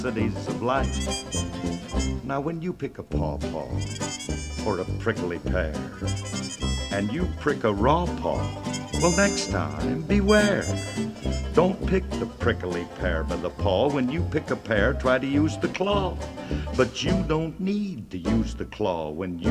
necessities of life. Now when you pick a pawpaw or a prickly pear and you prick a raw paw, well, next time beware. Don't pick the prickly pear by the paw. When you pick a pear, try to use the claw. But you don't need to use the claw when you